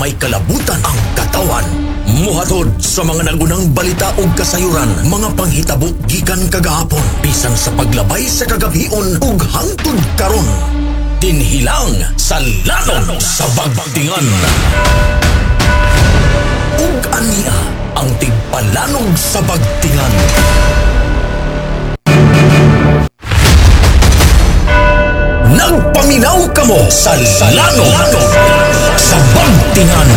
may kalabutan ang katawan. Muhatod sa mga nagunang balita ug kasayuran, mga panghitabo gikan kagahapon, bisan sa paglabay sa kagabion ug hangtod karon. Tinhilang sa lanog sa bagtingan. Ug ania ang tigpalanog sa bagtingan. Nagpaminaw kamo sa lanog sa bagtingan.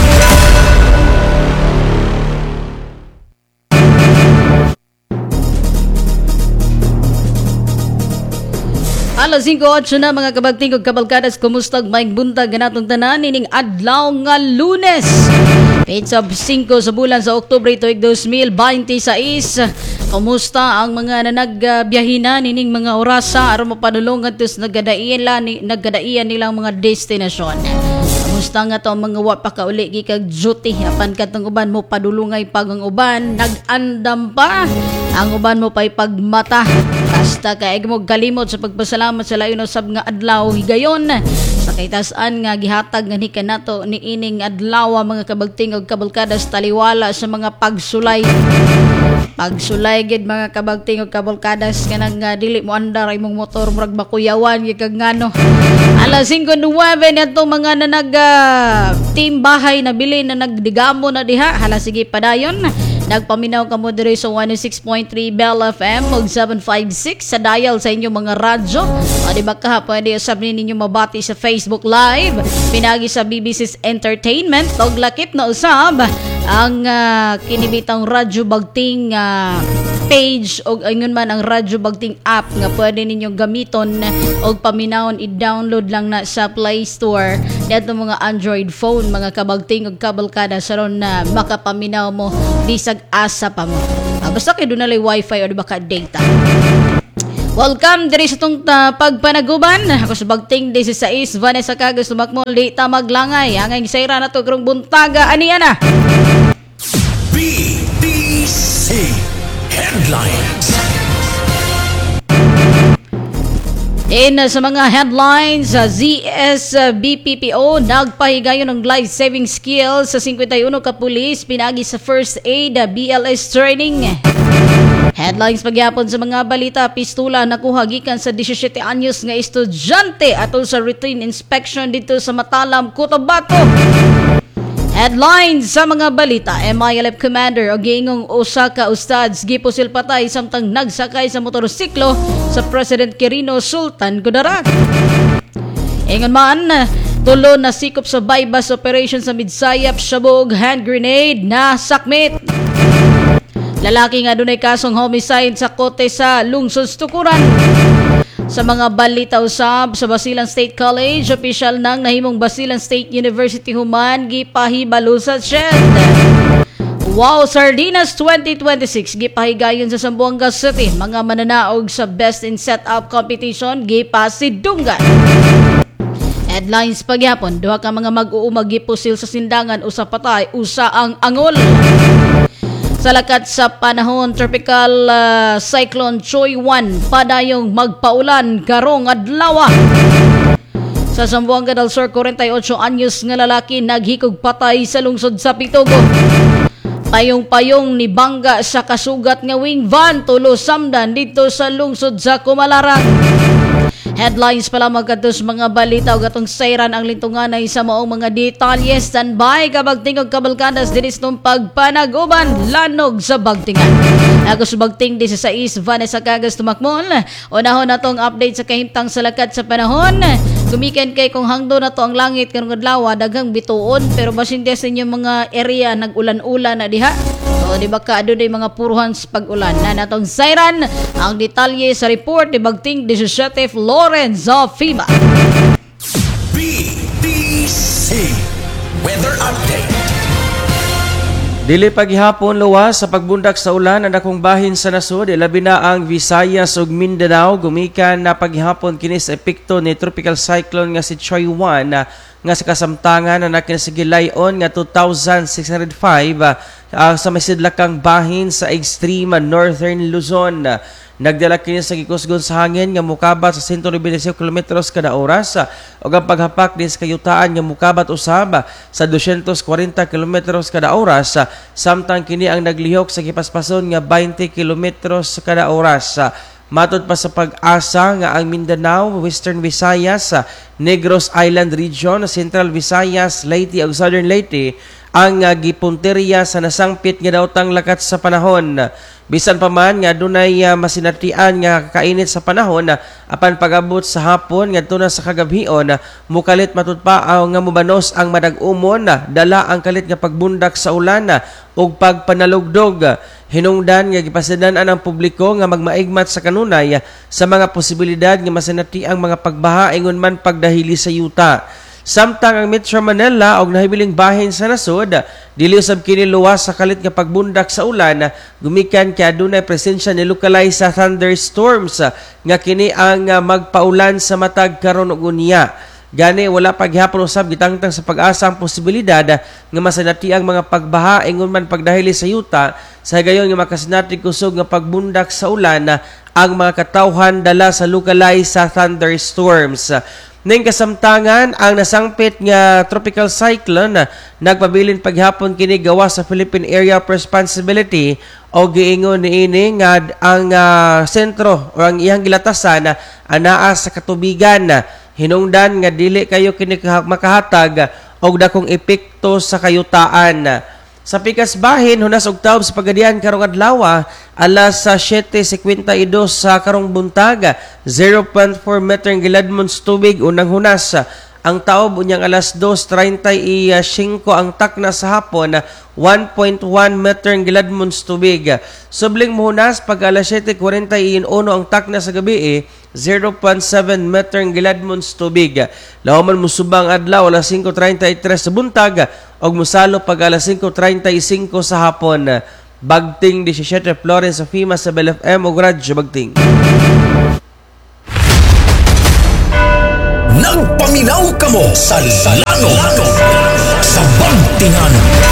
Alas 5:08 na mga kabagting ug kabalkadas, kumustag maing buntag ganatong tanan ining adlaw nga Lunes. Pizza 5 sa bulan sa Oktubre tuig 2026. Kumusta ang mga nagbiyahinan ining mga orasa aron mapadulungan tus naggadaian nilang mga destinasyon. Kumusta nga to ang mga wa pa kauli gikag duty apan katong uban mo padulungay pag ang uban nag-andam pa ang uban mo pay pagmata. Basta kay mo kalimot sa pagpasalamat sa layon usab nga adlaw higayon sa kaytas-an nga gihatag nga ni kanato ni ining adlaw mga kabagting ug kabalkadas taliwala sa mga pagsulay. Pagsulay gid mga kabagting ug kabalkadas kanang dili mo andar imong motor murag makuyawan gikag ngano. Alas 5:09 nato mga nanag team bahay na bili na nagdigamo na diha. Hala sige padayon. Nagpaminaw kamo diri sa 106.3 Bell FM ug 756 sa dial sa inyong mga radyo. O di ba ka pwede usab ninyo mabati sa Facebook Live, pinagi sa BBC's Entertainment ug lakip na usab ang kinibitang Radyo Bagting page o ayun man ang Radyo Bagting app nga pwede ninyong gamiton o paminawon i-download lang na sa Play Store dito mga Android phone mga kabagting o kabalkada saron na makapaminaw mo bisag asa pa mo. Basta kayo doon nalay wifi o di ba ka data. Welcome diri sa itong pagpanaguban. Ako sa Bagting 16 Vanessa Cagas sumakmol di ta maglangay ang gisayra na to karong buntaga aniya na. BDC Headlines. Sa mga headlines, ZSBPPO nagpahigayon ng life-saving skills sa 51 ka pulis pinagi sa first aid BLS training. Headlines pagyapon sa mga balita, pistula nakuha gikan sa 17 anyos nga estudyante atol sa routine inspection dito sa Matalam, Cotabato. Headlines sa mga balita, MILF Commander o giingong usa ka ustads gipusil patay samtang nagsakay sa motorsiklo sa President Quirino Sultan Kudarat. Ingon man, tulo na sikop sa bypass operation sa Midsayap, Shabog, hand grenade na sakmit. Lalaki nga dunay kasong homicide sa kote sa lungsod Tukuran. Sa mga balita usab sa Basilan State College, official nang nahimong Basilan State University human gipahibalo sa shed. Wow Sardinas 2026 gipahigayon sa Zamboanga City. Mga mananaog sa Best in Setup competition gipasidunggan. Headlines pagyapon, duha ka mga mag-uumag gipusil sa sindangan usa patay, usa ang angol. Sa lakat sa panahon, tropical cyclone Choy 1 padayong magpaulan karong adlaw. Sa Zamboanga del Sur, 48 anyos nga lalaki naghikog patay sa lungsod sa Pitogo. Payong-payong ni bangga sa kasugat nga wing van tulo samdan dito sa lungsod sa Kumalarang. Headlines pala magkatos mga balita o gatong sayran ang lintungan ay sa maong mga detalye. Standby kabagting og kabalkadas dinis nung pagpanaguban lanog sa bagtingan. Ako sa Bagting 16 Vanessa Cagas tumakmol. Unahon na tong update sa kahimtang sa lakat sa panahon. Gumikan kay kung hangdo na to ang langit karong adlaw daghang bituon pero basin sa inyong mga area nag-ulan-ulan na diha. O di ba ka adunay mga puruhan sa pag-ulan na natong sayran ang detalye sa report ni Bagting 17 Lawrence of FEMA. BDC Weather Update. Dili paghihapon luwas sa pagbundak sa ulan ang dakong bahin sa nasod, labi na ang Visayas ug Mindanao gumikan na paghihapon kini sa epekto ni tropical cyclone nga si Choy 1 nga sa kasamtangan na nakinasigilayon nga 2,605 sa may sidlakang bahin sa extreme northern Luzon. Nagdala kini sa gikusgon sa hangin nga mukabat sa 195 kilometros kada oras ug ang paghapak din sa kayutaan nga mukabat usab sa 240 kilometros kada oras samtang kini ang naglihok sa gipaspason nga 20 kilometros kada oras. Matod pa sa pag-asa nga ang Mindanao, Western Visayas, Negros Island Region, Central Visayas, Leyte ug Southern Leyte ang gipunteriya sa nasangpit nga daotang lakat sa panahon. Bisan pa man nga dunay masinatian nga kainit sa panahon apan pag-abot sa hapon ngadto na sa kagabhion mukalit matud pa nga mubanos ang madag-umon dala ang kalit nga pagbundak sa ulan ug pagpanalugdog. Hinungdan nga gipasidan-an ang publiko nga magmaigmat sa kanunay sa mga posibilidad nga masinati ang mga pagbaha ingon man pagdahili sa yuta. Samtang ang Metro Manila og nahibiling bahin sa nasod dili usab kini luwas sa kalit nga pagbundak sa ulan gumikan kay adunay presensya ni localized sa thunderstorms nga kini ang magpaulan sa matag karon ug unya. Gani wala paghapon usab gitangtang sa pag-asa ang posibilidad nga masanati ang mga pagbaha ingon man pagdahili sa yuta sa gayon nga makasinati kusog nga pagbundak sa ulan ang mga katawhan dala sa localized sa thunderstorms. Ning kasamtangan ang nasangpit nga tropical cyclone nagpabilin paghapon kini gawa sa Philippine Area of Responsibility o giingon niini nga ang sentro o ang iyang gilatasan anaa sa katubigan. Hinungdan nga dili kayo kini makahatag og dakong epekto sa kayutaan. Sa pikas bahin hunas og taob sa pagadian karong adlaw alas 7:52 sa karong buntag 0.4 meter ang giladmon sa tubig unang hunas. Ang taob unyang alas 2:35 ang takna sa hapon 1.1 meter ang giladmon sa tubig. Subling muhunas pag alas 7:41 ang takna sa gabi 0.7 meter ang giladmon sa tubig. Lahuman musubang adlaw alas 5:33 sa buntag og musalo pag alas 5:35 sa hapon. Bagting 17 Florence Sofima sa BelFM ug Radyo Bagting. Nagpaminaw kamo sa Lano sa Bagtingan.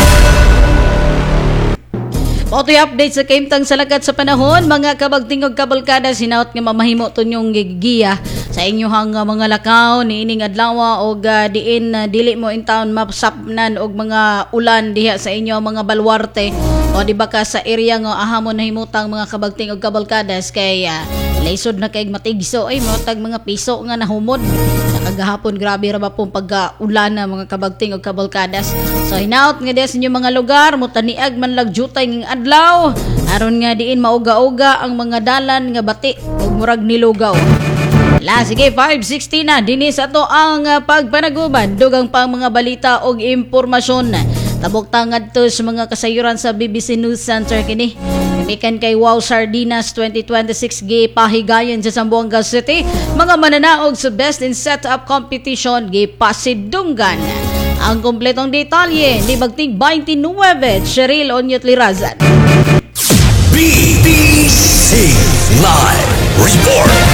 Otoy update sa kaimtang salakat sa panahon, mga kabagtingog kabalkada, sinaot nga mamahimo tonyong gigiya sa inyohang mga lakaw niining adlaw og diin dili mo in town mapsapnan og mga ulan diha sa inyo mga balwarte o di ba ka sa area nga ahamon nahimutang mga kabagtingog kabalkadas kay laysod na kay matigso ay matag mga piso nga nahumod nakagahapon grabe ra ba pong pag-ulan na mga kabagtingog kabalkadas. So hinaot nga diha sa inyo mga lugar mutaniag man lag jutay ng adlaw aron nga diin mauga-uga ang mga dalan nga bati ug murag nilugaw. Sige 5:60 na dinis ato ang pagpanaguban dugang pang mga balita og impormasyon. Tabok tangad to sa mga kasayuran sa BBC News Center kini. Mikan kay Wow Sardinas 2026 gipahigayon sa Zamboanga City. Mga mananaog sa Best in Setup Competition gipasidunggan. Ang kompletong detalye ni Bagting 29 Cheryl Onyot Lirazan. BBC Live Report.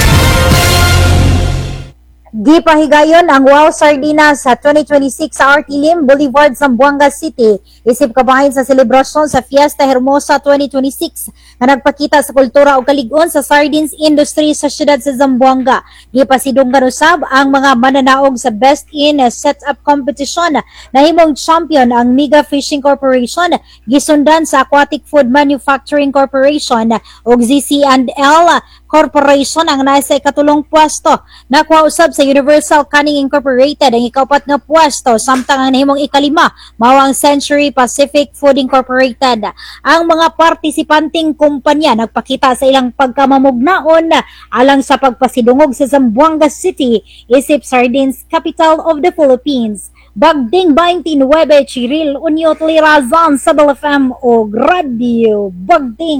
Gipahigayon ang Wow Sardinas sa 2026 sa Artilim Boulevard, Zamboanga City. Isip kabahin sa selebrasyon sa Fiesta Hermosa 2026 na nagpakita sa kultura o kalig-on sa sardines industry sa siyudad sa Zamboanga. Gipasidunggan usab ang mga mananaog sa Best in Setup Competition na himong champion ang Mega Fishing Corporation, gisundan sa Aquatic Food Manufacturing Corporation o ZC&L Corporation ang nasa ikatulong pwesto. Nakuha usab sa Universal Canning Incorporated ang ikaapat nga pwesto, samtang ang nahimong ikalima mao ang Century Pacific Food Incorporated. Ang mga partisipanting kumpanya nagpakita sa ilang pagkamamugnaon alang sa pagpasidungog sa Zamboanga City, isip sardines capital of the Philippines. Bagding 29 Cheryl Onyot Lirazan sa BelFM o Radio Bagding.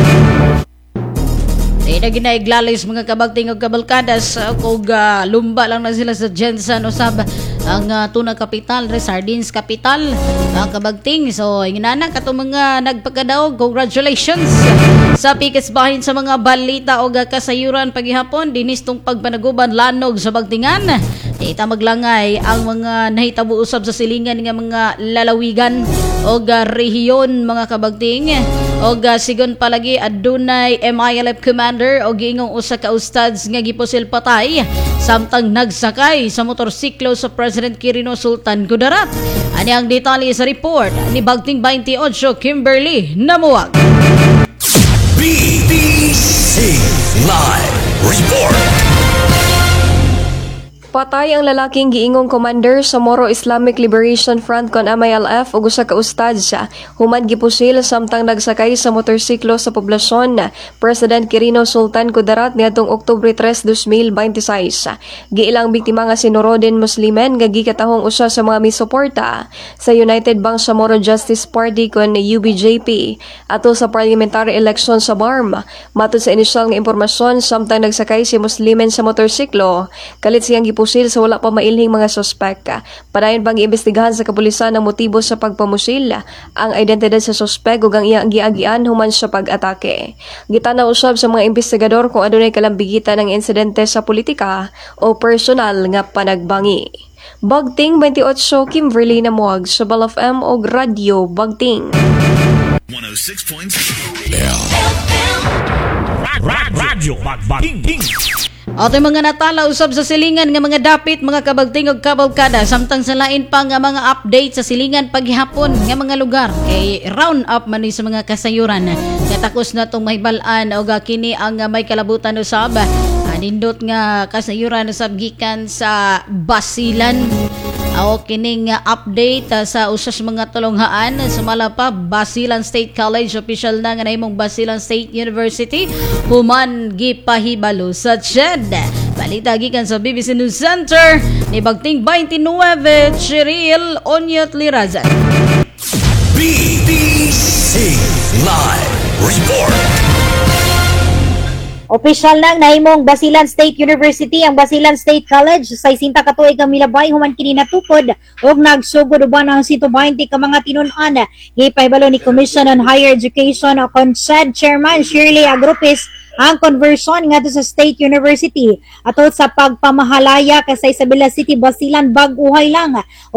Na ginaiglalis mga kabagting o kabalkadas kung lumba lang na sila sa Jensen usab ang tuna capital, sardines capital ang kabagting. So inana kato mga nagpagkadaog, congratulations sa pikis bahin sa mga balita o kasayuran paghihapon dinis tong pagpanaguban lanog sa Bagtingan. Ita maglangay ang mga nahitabo usab sa silingan nga mga lalawigan o rehiyon mga kabagting. O sigon palagi adunay MILF commander o giingong usa ka ustads nga gipusil patay samtang nagsakay sa motorsiklo sa President Quirino Sultan Kudarat. Ani ang detalye sa report ni Bagting 28 Kimberly Namuwag. BBC Live Report. Patay ang lalaking giingong commander sa Moro Islamic Liberation Front kon MILF ug usa ka ustad siya human gipusil samtang nagsakay sa motorsiklo sa poblasyon President Quirino Sultan Kudarat niadtong Oktubre 3, 2026. Giilang biktima nga si Nuruddin Muslimen nga gikatahong usa sa mga misuporta sa United Bangsamoro Justice Party kon UBJP ato sa parliamentary election sa BARM. Matod sa inisyal nga impormasyon samtang nagsakay si Muslimen sa motorsiklo kalit siyang pusil sa wala pa mailhing mga suspek. Padayon pang iimbestigahan sa kapulisan ang motibo sa pagpamusil, ang identidad sa suspek ug ang iyang giagian human sa pag-atake. Gitanaw usab sa mga investigador kung adunay kalambigitan ng insidente sa politika o personal nga panagbangi. Bagting 28 Kimberly Namuwag sa Bal FM og Radio Bagting. 106.7 Radio Bagting. Ato mga natala usab sa silingan nga mga dapit mga kabagting og kabalkada samtang sa lain pa nga mga update sa silingan paghihapon nga mga lugar kay round up man ni sa mga kasayuran katakos na tong mahibal-an og kini ang may kalabutan usab anindot nga kasayuran usab gikan sa Basilan. Ako kining update sa usas mga tulonghaan sumala pa Basilan State College official na nga nahimong Basilan State University human gipahibalo sa CHED. Balita gikan sa BBC News Center ni Bagting 29 Cheryl Onyot Lirazan. BBC Live Report. Opisyal nang nahimong Basilan State University ang Basilan State College sa isinta ka tuig ang milabay human kini natupod ug nagsugod uban ang 120 ka mga tinun-an. Gipahibalo ni Commission on Higher Education o CONSED Chairman Shirley Agrupis ang conversion ngadto sa State University atol sa pagpamahalaya sa Isabela City, Basilan bag-uhay lang.